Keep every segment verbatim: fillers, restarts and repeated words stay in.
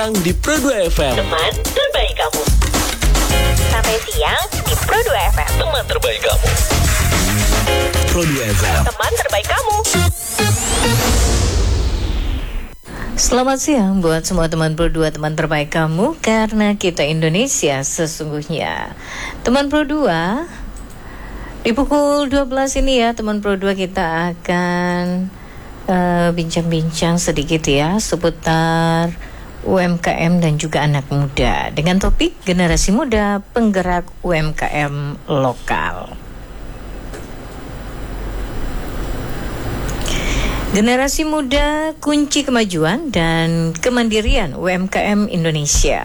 Di Pro dua F M, teman terbaik kamu. Sampai siang di Pro dua F M, teman terbaik kamu. Pro dua F M, teman terbaik kamu. Selamat siang buat semua teman Pro dua, teman terbaik kamu, karena kita Indonesia sesungguhnya. Teman Pro dua, di pukul dua belas ini ya, teman Pro dua kita akan uh, bincang-bincang sedikit ya seputar U M K M dan juga anak muda dengan topik generasi muda penggerak U M K M lokal. Generasi muda kunci kemajuan dan kemandirian U M K M Indonesia.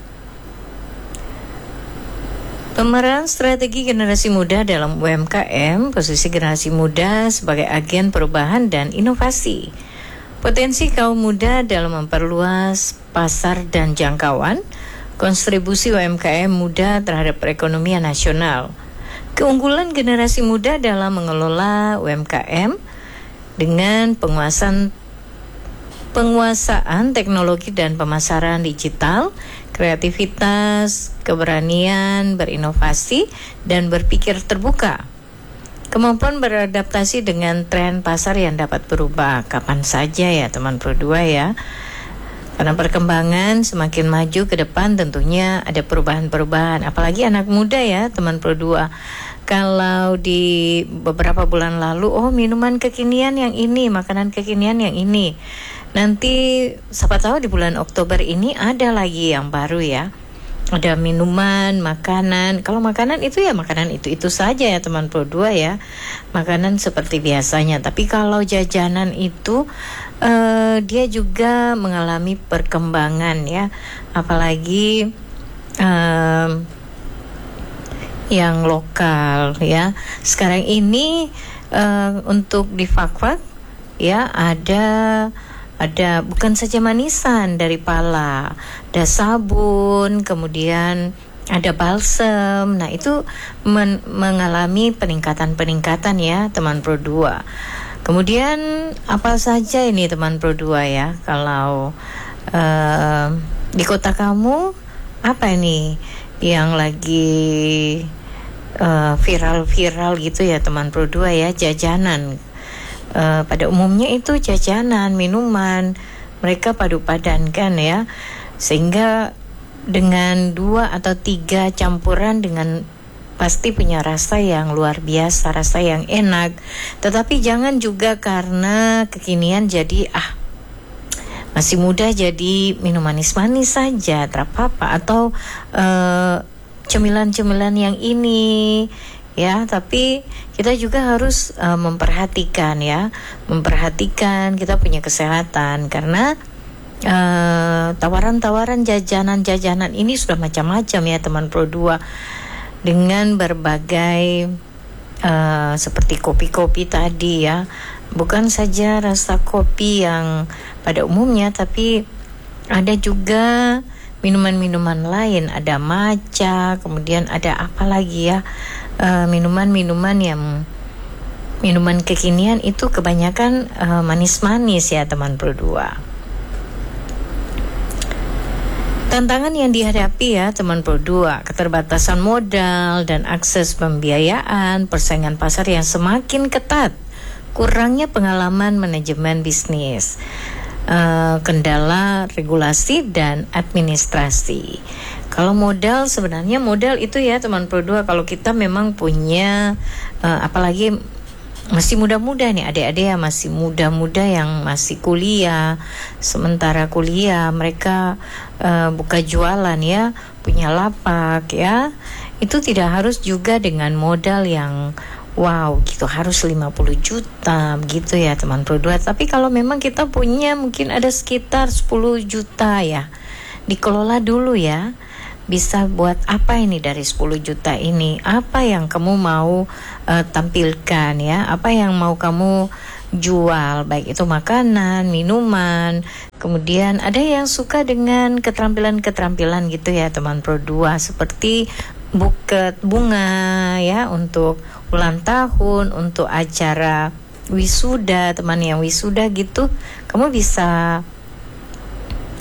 Pemeran strategi generasi muda dalam U M K M, posisi generasi muda sebagai agen perubahan dan inovasi. Potensi kaum muda dalam memperluas pasar dan jangkauan, kontribusi U M K M muda terhadap perekonomian nasional. Keunggulan generasi muda dalam mengelola U M K M dengan penguasaan penguasaan teknologi dan pemasaran digital, kreativitas, keberanian berinovasi dan berpikir terbuka. Kemampuan beradaptasi dengan tren pasar yang dapat berubah kapan saja ya teman Pro dua ya. Karena perkembangan semakin maju ke depan tentunya ada perubahan-perubahan. Apalagi anak muda ya teman Pro dua. Kalau di beberapa bulan lalu, oh minuman kekinian yang ini, makanan kekinian yang ini. Nanti siapa tahu di bulan Oktober ini ada lagi yang baru ya. Ada minuman, makanan. Kalau makanan itu ya makanan itu-itu saja ya teman Pro dua ya. Makanan seperti biasanya. Tapi kalau jajanan itu uh, dia juga mengalami perkembangan ya. Apalagi um, yang lokal ya. Sekarang ini uh, untuk di Fak-Fak ya ada ada bukan saja manisan dari pala, ada sabun, kemudian ada balsem. Nah, itu men- mengalami peningkatan-peningkatan ya, teman Pro dua. Kemudian apa saja ini teman Pro dua ya? Kalau uh, di kota kamu apa ini yang lagi uh, viral-viral gitu ya, teman Pro dua ya, jajanan. Uh, pada umumnya itu jajanan, minuman, mereka padu padankan ya, sehingga dengan dua atau tiga campuran dengan pasti punya rasa yang luar biasa, rasa yang enak. Tetapi jangan juga karena kekinian jadi ah masih muda jadi minum manis-manis saja, tak apa-apa, atau uh, cemilan-cemilan yang ini ya, tapi kita juga harus uh, memperhatikan ya, memperhatikan kita punya kesehatan karena uh, tawaran-tawaran jajanan-jajanan ini sudah macam-macam ya teman Pro dua, dengan berbagai uh, seperti kopi-kopi tadi ya, bukan saja rasa kopi yang pada umumnya, tapi ada juga minuman-minuman lain, ada matcha, kemudian ada apa lagi ya, uh, minuman-minuman yang minuman kekinian itu kebanyakan uh, manis-manis ya teman Pro dua. Tantangan yang dihadapi ya teman Pro dua, keterbatasan modal dan akses pembiayaan, persaingan pasar yang semakin ketat, kurangnya pengalaman manajemen bisnis, Uh, kendala regulasi dan administrasi. Kalau modal, sebenarnya modal itu ya teman Pro dua, kalau kita memang punya uh, apalagi masih muda-muda nih, adik-adik yang masih muda-muda yang masih kuliah, sementara kuliah mereka uh, buka jualan ya, punya lapak ya, itu tidak harus juga dengan modal yang wow gitu, harus lima puluh juta gitu ya teman Pro dua. Tapi kalau memang kita punya mungkin ada sekitar sepuluh juta ya, dikelola dulu ya. Bisa buat apa ini dari sepuluh juta ini? Apa yang kamu mau uh, tampilkan ya? Apa yang mau kamu jual, baik itu makanan, minuman. Kemudian ada yang suka dengan keterampilan-keterampilan gitu ya teman Pro dua, seperti buket bunga ya untuk ulang tahun, untuk acara wisuda, teman yang wisuda gitu, kamu bisa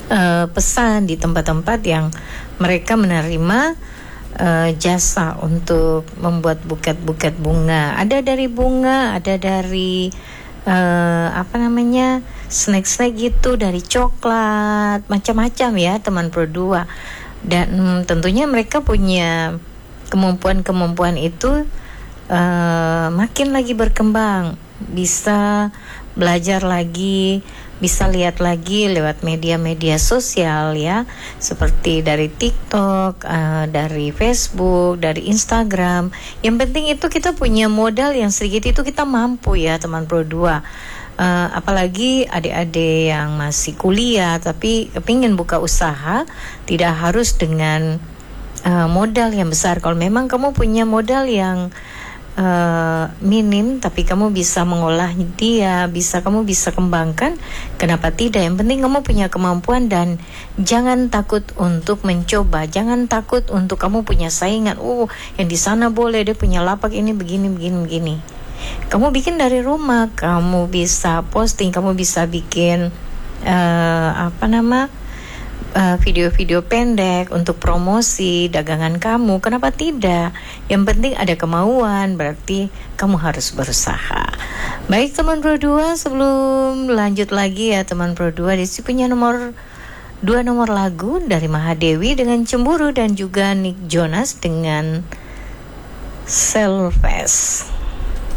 uh, pesan di tempat-tempat yang mereka menerima uh, jasa untuk membuat buket-buket bunga. Ada dari bunga, ada dari uh, apa namanya snack-snack gitu, dari coklat, macam-macam ya teman Pro dua. Dan hmm, tentunya mereka punya kemampuan-kemampuan itu uh, makin lagi berkembang, bisa belajar lagi, bisa lihat lagi lewat media-media sosial ya, seperti dari TikTok, uh, dari Facebook, dari Instagram. Yang penting itu kita punya modal yang sedikit itu kita mampu ya teman Pro dua. Uh, apalagi adik-adik yang masih kuliah tapi kepingin buka usaha, tidak harus dengan uh, modal yang besar. Kalau memang kamu punya modal yang uh, minim tapi kamu bisa mengolah dia, bisa kamu bisa kembangkan, kenapa tidak? Yang penting kamu punya kemampuan dan jangan takut untuk mencoba, jangan takut untuk kamu punya saingan. Oh, yang di sana boleh, dia punya lapak ini begini begini begini. Kamu bikin dari rumah, kamu bisa posting, kamu bisa bikin uh, apa nama uh, video-video pendek untuk promosi dagangan kamu. Kenapa tidak? Yang penting ada kemauan, berarti kamu harus berusaha. Baik teman Pro dua, sebelum lanjut lagi ya teman Pro dua, Desi punya nomor dua nomor lagu dari Mahadewi dengan Cemburu dan juga Nick Jonas dengan Selves.